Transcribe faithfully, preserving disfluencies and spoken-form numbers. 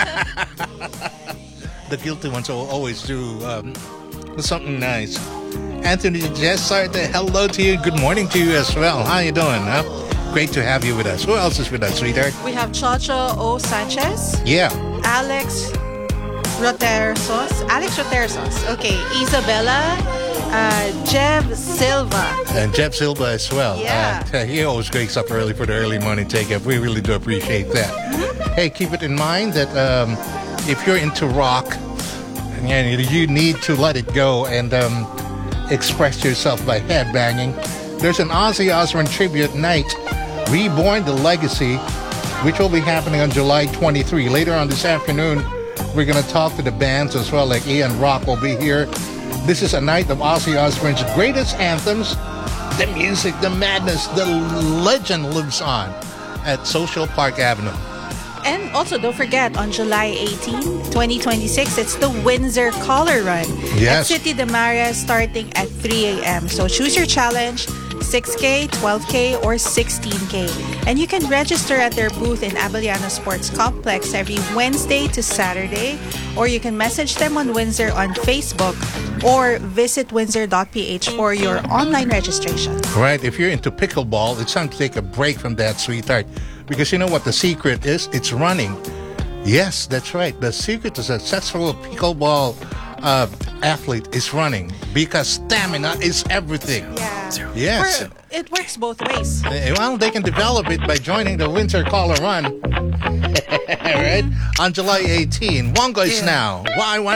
The guilty ones will always do um, something nice. Anthony Jessart, hello to you. Good morning to you as well. How you doing? Huh? Great to have you with us. Who else is with us, sweetheart? We have Chocho O. Sanchez. Yeah. Alex Rotersos. Alex Rotersos. Okay. Isabella. Uh, Jev Silva. And Jeff Silva as well. Yeah. Uh, he always wakes up early for the early morning take-up. We really do appreciate that. Mm-hmm. Hey, keep it in mind that um, if you're into rock, and you need to let it go and um, express yourself by headbanging, there's an Ozzy Osbourne tribute night, Reborn the Legacy, which will be happening on July twenty-third. Later on this afternoon, we're going to talk to the bands as well, like Ian Rock will be here. This is a night of Ozzy Osbourne's greatest anthems. The music, the madness, the legend lives on at Social Park Avenue. And also, don't forget, on July eighteenth, twenty twenty-six, it's the Windsor Color Run Yes. at City de Maria starting at three a.m. So choose your challenge, six K, twelve K, or sixteen K. And you can register at their booth in Abellano Sports Complex every Wednesday to Saturday, or you can message them on Windsor on Facebook or visit windsor dot p h for your online registration. Right, if you're into pickleball, it's time to take a break from that, sweetheart. Because you know what the secret is? It's running. Yes, that's right. The secret to a successful pickleball uh, athlete is running. Because stamina is everything. Yeah. Yes. Or it works both ways. Uh, Well, they can develop it by joining the Winter Color Run. Right? On July eighteenth. Wongo is Yeah. now. Why? Why?